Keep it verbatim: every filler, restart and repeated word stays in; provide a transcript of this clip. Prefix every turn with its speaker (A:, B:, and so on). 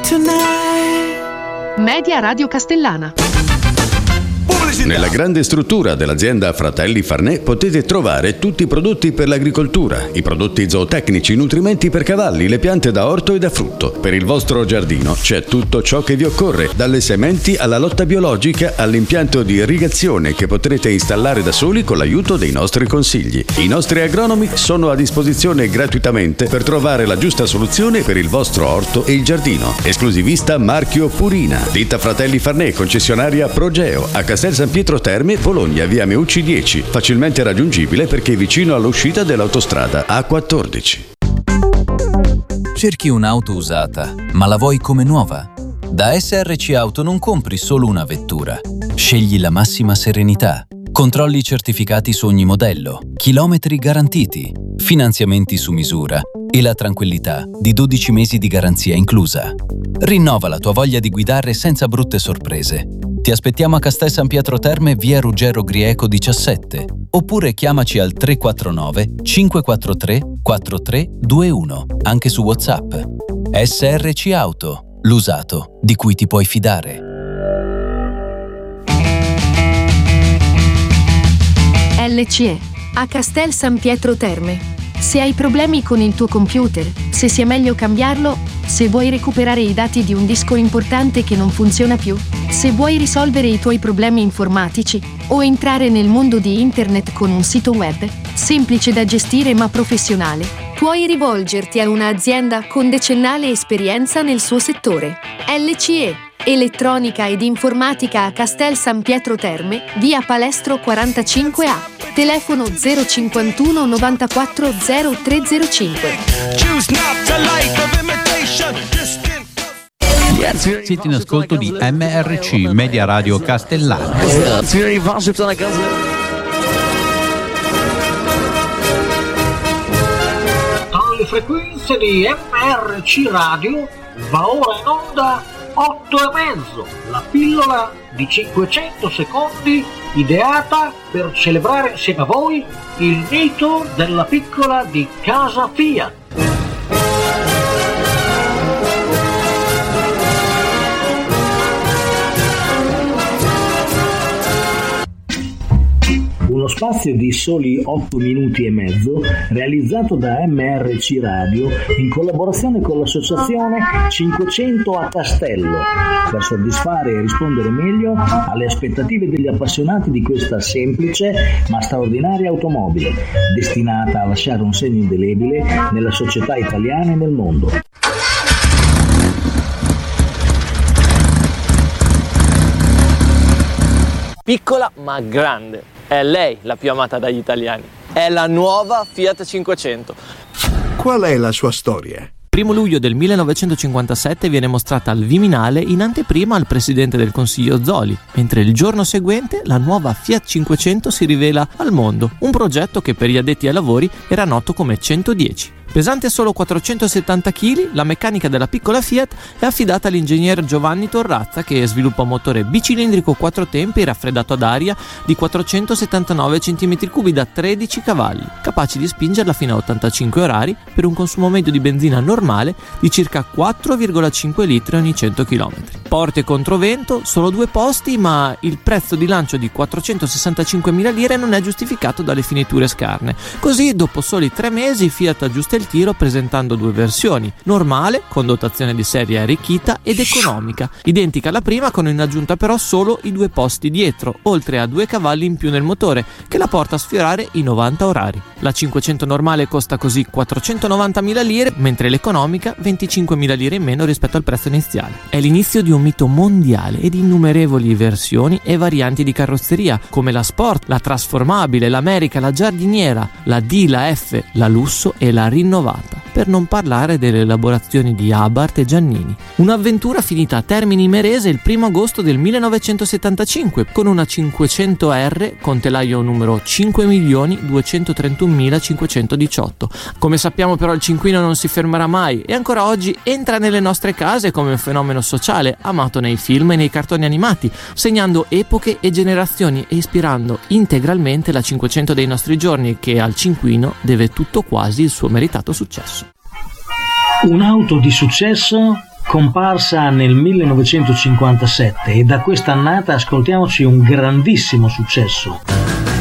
A: tonight.
B: Media Radio Castellana.
C: Nella grande struttura dell'azienda Fratelli Farnè potete trovare tutti i prodotti per l'agricoltura, i prodotti zootecnici, i nutrimenti per cavalli, le piante da orto e da frutto. Per il vostro giardino c'è tutto ciò che vi occorre, dalle sementi alla lotta biologica all'impianto di irrigazione che potrete installare da soli con l'aiuto dei nostri consigli. I nostri agronomi sono a disposizione gratuitamente per trovare la giusta soluzione per il vostro orto e il giardino. Esclusivista marchio Purina. Ditta Fratelli Farnè, concessionaria Progeo, a Castel San Pietro Terme, Bologna, via Meucci dieci, facilmente raggiungibile perché è vicino all'uscita dell'autostrada A quattordici.
D: Cerchi un'auto usata, ma la vuoi come nuova? Da S R C Auto non compri solo una vettura. Scegli la massima serenità. Controlli certificati su ogni modello, chilometri garantiti, finanziamenti su misura e la tranquillità di dodici mesi di garanzia inclusa. Rinnova la tua voglia di guidare senza brutte sorprese. Ti aspettiamo a Castel San Pietro Terme, via Ruggero Grieco diciassette, oppure chiamaci al tre quattro nove cinque quattro tre quattro tre due uno, anche su WhatsApp. S R C Auto, l'usato di cui ti puoi fidare.
E: L C E, a Castel San Pietro Terme. Se hai problemi con il tuo computer, se sia meglio cambiarlo, se vuoi recuperare i dati di un disco importante che non funziona più, se vuoi risolvere i tuoi problemi informatici o entrare nel mondo di internet con un sito web, semplice da gestire ma professionale, puoi rivolgerti a un'azienda con decennale esperienza nel suo settore. L C E, elettronica ed informatica a Castel San Pietro Terme, via Palestro quarantacinque A. Telefono zero cinquantuno novantaquattro zero tre zero cinque.
F: Siete in ascolto di M R C, Media Radio Castellana.
G: Tra le frequenze di M R C Radio va ora in onda otto e mezzo, la pillola di cinquecento secondi ideata per celebrare insieme a voi il mito della piccola di casa Fiat. Uno spazio di soli otto minuti e mezzo realizzato da M R C Radio in collaborazione con l'associazione cinquecento a Castello per soddisfare e rispondere meglio alle aspettative degli appassionati di questa semplice ma straordinaria automobile destinata a lasciare un segno indelebile nella società italiana e nel mondo.
H: Piccola ma grande. È lei la più amata dagli italiani. È la nuova Fiat cinquecento.
I: Qual è la sua storia?
H: primo luglio del millenovecentocinquantasette viene mostrata al Viminale in anteprima al presidente del Consiglio Zoli, mentre il giorno seguente la nuova Fiat cinquecento si rivela al mondo, un progetto che per gli addetti ai lavori era noto come centodieci. Pesante solo quattrocentosettanta chilogrammi, la meccanica della piccola Fiat è affidata all'ingegner Giovanni Torrazza, che sviluppa un motore bicilindrico quattro tempi raffreddato ad aria di quattrocentosettantanove centimetri cubi da tredici cavalli, capaci di spingerla fino a ottantacinque orari per un consumo medio di benzina normale di circa quattro virgola cinque litri ogni cento chilometri. Porte controvento, solo due posti, ma il prezzo di lancio di quattrocentosessantacinquemila lire non è giustificato dalle finiture scarne. Così, dopo soli tre mesi, Fiat aggiusta il tiro presentando due versioni: normale, con dotazione di serie arricchita, ed economica, identica alla prima, con in aggiunta però solo i due posti dietro, oltre a due cavalli in più nel motore, che la porta a sfiorare i novanta orari. La cinquecento normale costa così quattrocentonovantamila lire, mentre l'economica venticinquemila lire in meno rispetto al prezzo iniziale. È l'inizio di un mito mondiale e di innumerevoli versioni e varianti di carrozzeria, come la Sport, la Trasformabile, l'America, la Giardiniera, la D, la F, la Lusso e la Rinnovata, per non parlare delle elaborazioni di Abarth e Giannini. Un'avventura finita a Termini Imerese il primo agosto del millenovecentosettantacinque con una cinquecento R con telaio numero cinque milioni duecentotrentunomilacinquecentodiciotto. Come sappiamo però il cinquino non si fermerà mai e ancora oggi entra nelle nostre case come un fenomeno sociale amato nei film e nei cartoni animati, segnando epoche e generazioni e ispirando integralmente la cinquecento dei nostri giorni, che al cinquino deve tutto quasi il suo meritato successo.
G: Un'auto di successo comparsa nel millenovecentocinquantasette, e da questa annata ascoltiamoci un grandissimo successo.